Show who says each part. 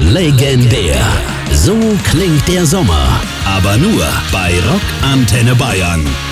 Speaker 1: Legendär. So klingt der Sommer. Aber nur bei Rock Antenne Bayern.